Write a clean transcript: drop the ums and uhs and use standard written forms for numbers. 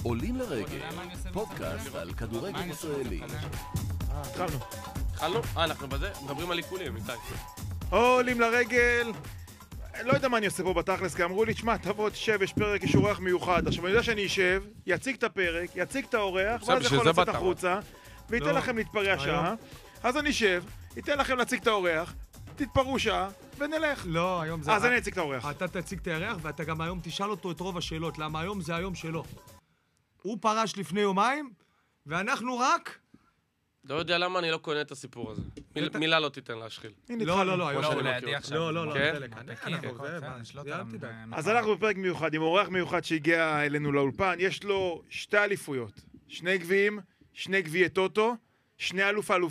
עולים לרגל, פודקאסט על כדורגל ישראלי. התחלנו? אנחנו בזה? מדברים על עיקולים, איתי. עולים לרגל. לא יודע מה אני עושה פה בתכלס, כי אמרו לי, תשמע, תבוא, תשב, יש פרק, יש אורח מיוחד. עכשיו, אני יודע שאני אשב, יציג את הפרק, יציג את האורח, ואז יכול לצאת החוצה, וייתן לכם להתפרע שעה. אז אני אשב, ייתן לכם להציג את האורח, תתפרעו שעה, ונלך. לא, היום זה... אז אני אציג את האורח. אתה תציג את האורח, ואתה גם היום תשאל אותו את רוב השאלות, למה היום זה היום שלו. הוא פרש לפני יומיים, ואנחנו רק... לא יודע למה אני לא קונה את הסיפור הזה. מילה לא תיתן להשחיל. לא, היום שאני לא. מכיר אותך. לא, כן? אז אנחנו בפרק מיוחד, עם אורח מיוחד שהגיע אלינו לאולפן. יש לו 2 אליפויות, 2 גביעים, 2 גביעי טוטו, 2 אלוף